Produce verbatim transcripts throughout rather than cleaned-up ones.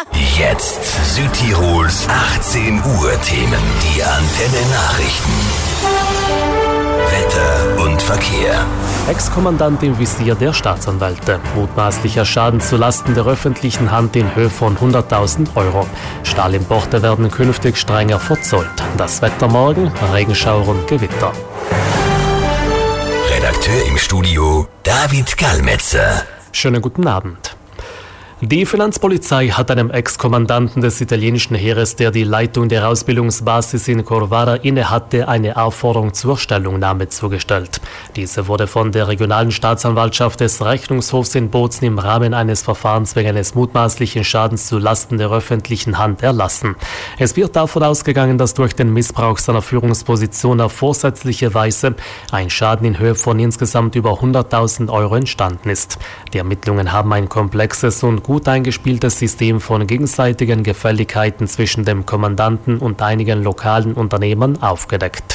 Jetzt Südtirols achtzehn Uhr Themen. Die Antenne Nachrichten. Wetter und Verkehr. Ex-Kommandant im Visier der Staatsanwälte. Mutmaßlicher Schaden zulasten der öffentlichen Hand in Höhe von hunderttausend Euro. Stahlimporte werden künftig strenger verzollt. Das Wetter morgen, Regenschauer und Gewitter. Redakteur im Studio David Gallmetzer. Schönen guten Abend. Die Finanzpolizei hat einem Ex-Kommandanten des italienischen Heeres, der die Leitung der Ausbildungsbasis in Corvara innehatte, eine Aufforderung zur Stellungnahme zugestellt. Diese wurde von der regionalen Staatsanwaltschaft des Rechnungshofs in Bozen im Rahmen eines Verfahrens wegen eines mutmaßlichen Schadens zu Lasten der öffentlichen Hand erlassen. Es wird davon ausgegangen, dass durch den Missbrauch seiner Führungsposition auf vorsätzliche Weise ein Schaden in Höhe von insgesamt über hunderttausend Euro entstanden ist. Die Ermittlungen haben ein komplexes und gut eingespieltes System von gegenseitigen Gefälligkeiten zwischen dem Kommandanten und einigen lokalen Unternehmern aufgedeckt.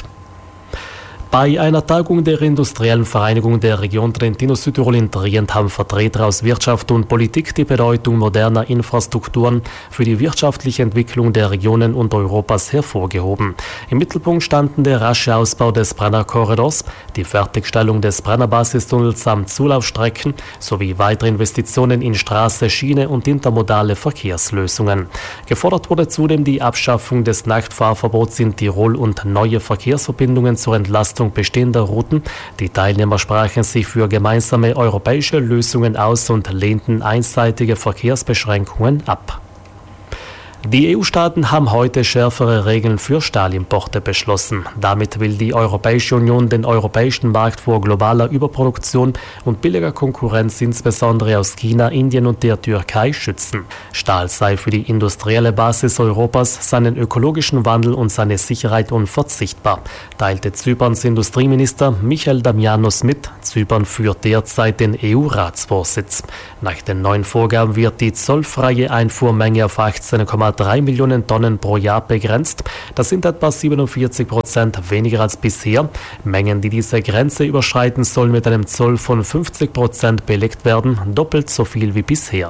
Bei einer Tagung der Industriellen Vereinigung der Region Trentino-Südtirol in Trient haben Vertreter aus Wirtschaft und Politik die Bedeutung moderner Infrastrukturen für die wirtschaftliche Entwicklung der Regionen und Europas hervorgehoben. Im Mittelpunkt standen der rasche Ausbau des Brenner-Korridors, die Fertigstellung des Brenner-Basistunnels samt Zulaufstrecken sowie weitere Investitionen in Straße, Schiene und intermodale Verkehrslösungen. Gefordert wurde zudem die Abschaffung des Nachtfahrverbots in Tirol und neue Verkehrsverbindungen zur Entlastung bestehender Routen. Die Teilnehmer sprachen sich für gemeinsame europäische Lösungen aus und lehnten einseitige Verkehrsbeschränkungen ab. Die E U-Staaten haben heute schärfere Regeln für Stahlimporte beschlossen. Damit will die Europäische Union den europäischen Markt vor globaler Überproduktion und billiger Konkurrenz insbesondere aus China, Indien und der Türkei schützen. Stahl sei für die industrielle Basis Europas, seinen ökologischen Wandel und seine Sicherheit unverzichtbar, teilte Zyperns Industrieminister Michel Damianos mit. Zypern führt derzeit den E U-Ratsvorsitz. Nach den neuen Vorgaben wird die zollfreie Einfuhrmenge auf achtzehn Komma drei Millionen Tonnen pro Jahr begrenzt. Das sind etwa siebenundvierzig Prozent weniger als bisher. Mengen, die diese Grenze überschreiten, sollen mit einem Zoll von fünfzig Prozent belegt werden, doppelt so viel wie bisher.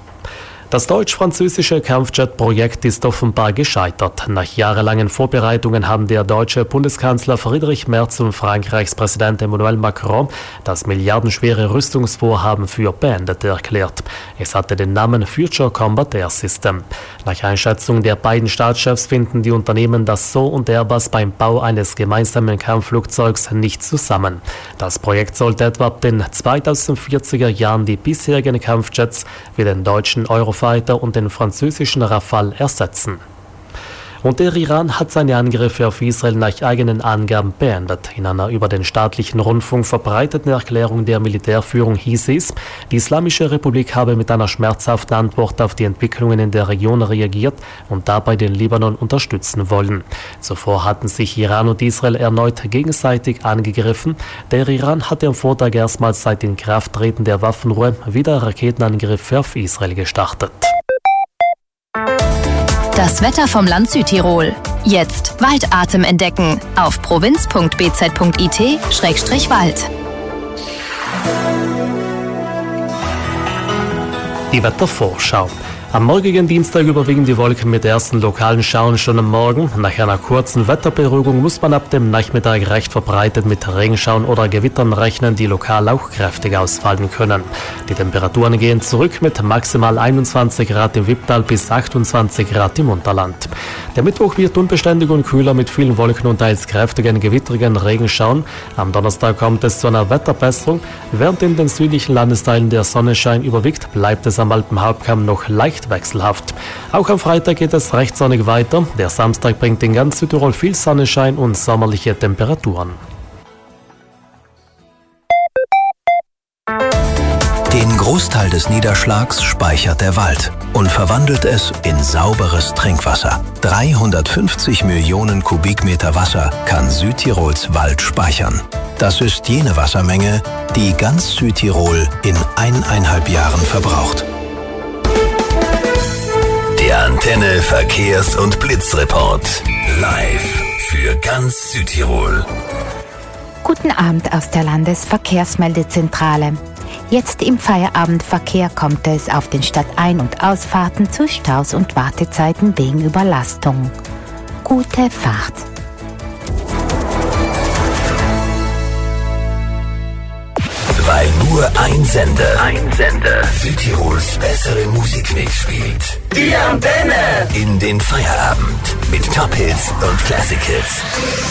Das deutsch-französische Kampfjet-Projekt ist offenbar gescheitert. Nach jahrelangen Vorbereitungen haben der deutsche Bundeskanzler Friedrich Merz und Frankreichs Präsident Emmanuel Macron das milliardenschwere Rüstungsvorhaben für beendet erklärt. Es hatte den Namen Future Combat Air System. Nach Einschätzung der beiden Staatschefs finden die Unternehmen Dassault und Airbus beim Bau eines gemeinsamen Kampfflugzeugs nicht zusammen. Das Projekt sollte etwa ab den zweitausendvierziger Jahren die bisherigen Kampfjets wie den deutschen Eurofighter und den französischen Rafale ersetzen. Und der Iran hat seine Angriffe auf Israel nach eigenen Angaben beendet. In einer über den staatlichen Rundfunk verbreiteten Erklärung der Militärführung hieß es, die Islamische Republik habe mit einer schmerzhaften Antwort auf die Entwicklungen in der Region reagiert und dabei den Libanon unterstützen wollen. Zuvor hatten sich Iran und Israel erneut gegenseitig angegriffen. Der Iran hatte am Vortag erstmals seit Inkrafttreten der Waffenruhe wieder Raketenangriffe auf Israel gestartet. Das Wetter vom Land Südtirol. Jetzt Waldatem entdecken auf provinz punkt b z punkt i t Schrägstrich Wald. Die Wettervorschau. Am morgigen Dienstag überwiegen die Wolken mit ersten lokalen Schauern schon am Morgen. Nach einer kurzen Wetterberuhigung muss man ab dem Nachmittag recht verbreitet mit Regenschauern oder Gewittern rechnen, die lokal auch kräftig ausfallen können. Die Temperaturen gehen zurück mit maximal einundzwanzig Grad im Wipptal bis achtundzwanzig Grad im Unterland. Der Mittwoch wird unbeständig und kühler mit vielen Wolken und teils kräftigen, gewittrigen Regenschauern. Am Donnerstag kommt es zu einer Wetterbesserung. Während in den südlichen Landesteilen der Sonnenschein überwiegt, bleibt es am Alpenhauptkamm noch leicht wechselhaft. Auch am Freitag geht es recht sonnig weiter. Der Samstag bringt in ganz Südtirol viel Sonnenschein und sommerliche Temperaturen. Den Großteil des Niederschlags speichert der Wald und verwandelt es in sauberes Trinkwasser. dreihundertfünfzig Millionen Kubikmeter Wasser kann Südtirols Wald speichern. Das ist jene Wassermenge, die ganz Südtirol in eineinhalb Jahren verbraucht. Der Antenne Verkehrs- und Blitzreport. Live für ganz Südtirol. Guten Abend aus der Landesverkehrsmeldezentrale. Jetzt im Feierabendverkehr kommt es auf den Stadtein- und Ausfahrten zu Staus und Wartezeiten wegen Überlastung. Gute Fahrt! Weil nur ein Sender, ein Sender Südtirols bessere Musikmix spielt. Die Antenne! In den Feierabend mit Top-Hits und Classic-Hits.